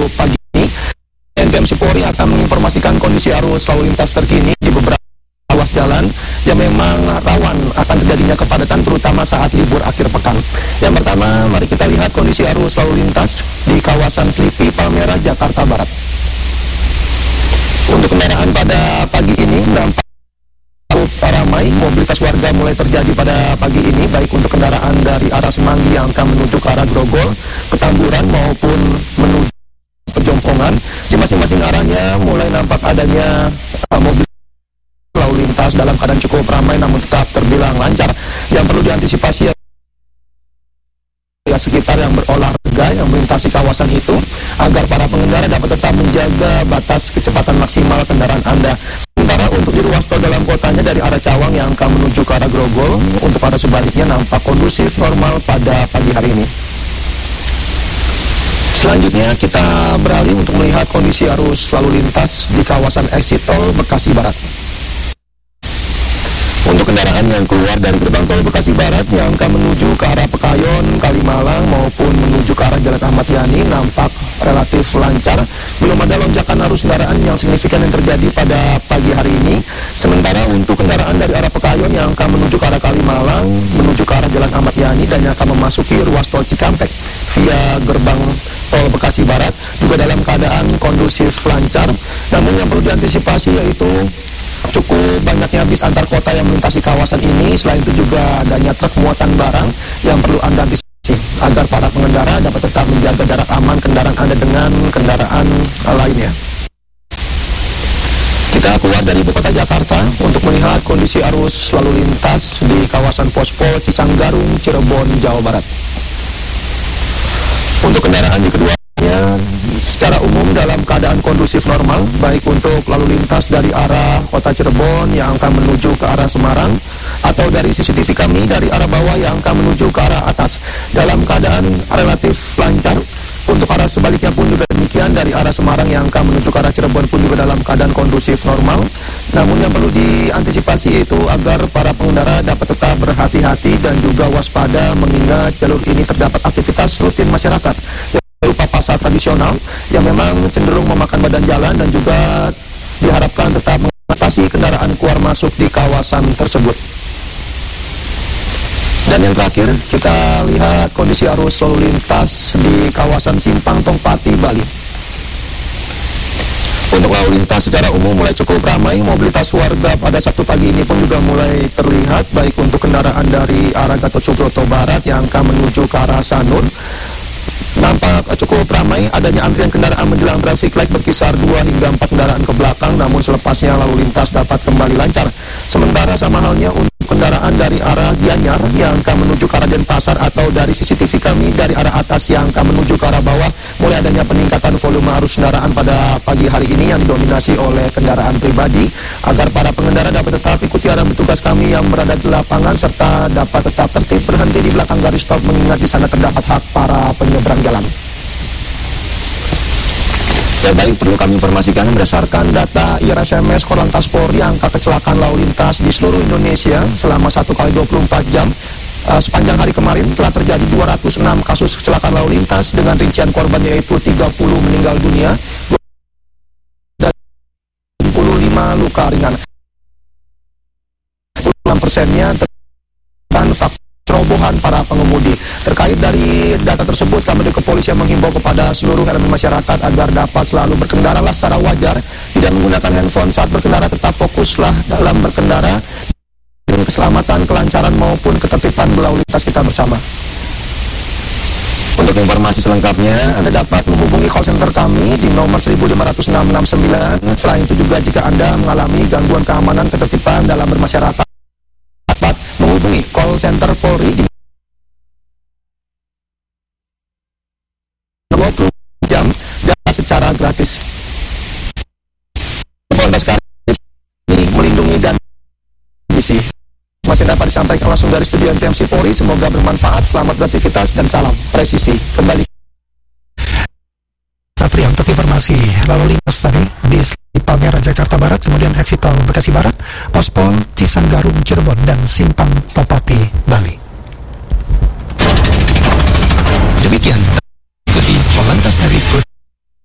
pagi ini, TMC Polri akan menginformasikan kondisi arus lalu lintas terkini di beberapa ruas jalan yang memang rawan akan terjadinya kepadatan terutama saat libur akhir pekan. Yang pertama, mari kita lihat kondisi arus lalu lintas di kawasan Selipi, Palmerah, Jakarta Barat. Untuk kendaraan pada pagi ini nampak ramai, mobilitas warga mulai terjadi pada pagi ini, baik untuk kendaraan dari arah Semanggi yang akan menuju ke arah Grogol, Petamburan maupun menuju Pejompongan. Di masing-masing arahnya mulai nampak adanya mobil lalu lintas dalam keadaan cukup ramai namun tetap terbilang lancar. Yang perlu diantisipasi ya sekitar yang berolahraga yang melintasi kawasan itu agar para pengendara dapat tetap menjaga batas kecepatan maksimal kendaraan Anda. Sementara untuk di ruas tol dalam kotanya dari arah Cawang yang akan menuju ke arah Grogol, untuk arah sebaliknya nampak kondusif normal pada pagi hari ini. Selanjutnya kita beralih untuk melihat kondisi arus lalu lintas di kawasan exit tol Bekasi Barat. Untuk kendaraan yang keluar dari gerbang tol Bekasi Barat yang akan menuju ke arah Pekayon, Kalimalang maupun menuju ke arah Jalan Ahmad Yani nampak relatif lancar. Belum ada lonjakan arus kendaraan yang signifikan yang terjadi pada pagi hari ini. Sementara untuk kendaraan dari arah Pekayon yang akan menuju ke arah Kalimalang, menuju ke arah Jalan Ahmad Yani dan yang akan memasuki ruas tol Cikampek via gerbang tol Bekasi Barat juga dalam keadaan kondusif lancar. Namun yang perlu diantisipasi yaitu cukup banyaknya bis antar kota yang melintasi kawasan ini. Selain itu juga adanya truk muatan barang yang perlu Anda antisipasi agar para pengendara dapat tetap menjaga jarak aman kendaraan Anda dengan kendaraan lainnya. Kita keluar dari ibu kota Jakarta untuk melihat kondisi arus lalu lintas di kawasan Pospol Cisanggarung, Cirebon, Jawa Barat. Untuk kendaraan di keduanya secara umum dalam keadaan kondusif normal, baik untuk lalu lintas dari arah kota Cirebon yang akan menuju ke arah Semarang atau dari CCTV kami dari arah bawah yang akan menuju ke arah atas dalam keadaan relatif lancar. Untuk arah sebaliknya pun juga demikian, dari arah Semarang yang akan menuju ke arah Cirebon pun juga dalam keadaan kondusif normal. Namun yang perlu diantisipasi yaitu agar para pengendara dapat tetap berhati-hati dan juga waspada mengingat jalur ini terdapat aktivitas rutin masyarakat berupa pasar tradisional yang memang cenderung memakan badan jalan dan juga diharapkan tetap mengatasi kendaraan keluar masuk di kawasan tersebut. Dan yang terakhir, kita lihat kondisi arus lalu lintas di kawasan Simpang Tongpati, Bali. Untuk lalu lintas secara umum mulai cukup ramai, mobilitas warga pada Sabtu pagi ini pun juga mulai terlihat, baik untuk kendaraan dari arah Gatot Subroto Barat yang akan menuju ke arah Sanur. Nampak cukup ramai, adanya antrian kendaraan menjelang traffic light berkisar 2 hingga 4 kendaraan ke belakang, namun selepasnya lalu lintas dapat kembali lancar. Sementara sama halnya untuk kendaraan dari arah Gianyar yang akan menuju ke arah Denpasar atau dari CCTV kami dari arah atas yang akan menuju ke arah bawah, mulai adanya peningkatan volume arus kendaraan pada pagi hari ini yang didominasi oleh kendaraan pribadi, agar para pengendara dapat tetap ikuti arahan petugas kami yang berada di lapangan serta dapat tetap tertib berhenti di belakang garis stop mengingat di sana terdapat hak para penyeberang jalan. Ya baik, perlu kami informasikan berdasarkan data IRSMS Korlantas Polri, angka kecelakaan lalu lintas di seluruh Indonesia selama 1 kali 24 jam sepanjang hari kemarin telah terjadi 206 kasus kecelakaan lalu lintas dengan rincian korban yaitu 30 meninggal dunia dan 25 luka ringan. 6%-nya tentang faktor cerobohan para pengemudi. Terkait dari data tersebut, kami di kepolisian menghimbau kepada seluruh elemen masyarakat agar dapat selalu berkendara secara wajar, tidak menggunakan handphone saat berkendara, tetap fokuslah dalam berkendara dengan keselamatan, kelancaran maupun ketertiban berlalu lintas kita bersama. Untuk informasi selengkapnya, Anda dapat menghubungi call center kami di nomor 1505669. Selain itu juga jika Anda mengalami gangguan keamanan ketertiban dalam bermasyarakat, dapat menghubungi call center Polri di 20 jam dan secara gratis. Polres ini melindungi dan misi masih dapat disampaikan langsung dari studio TMC Polri. Semoga bermanfaat. Selamat beraktivitas dan salam presisi. Kembali Satria untuk informasi lalu lintas tadi di Palmerah Jakarta Barat, kemudian exit tol Bekasi Barat, Pospol Cisanggarung Cirebon, dan Simpang Topati Bali. Demikian ikuti Korlantas berikut.